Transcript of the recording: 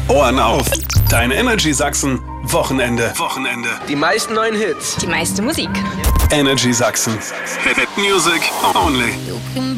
Ohren auf. Dein Energy Sachsen Wochenende. Die meisten neuen Hits. Die meiste Musik. Energy Sachsen. Hit Music only.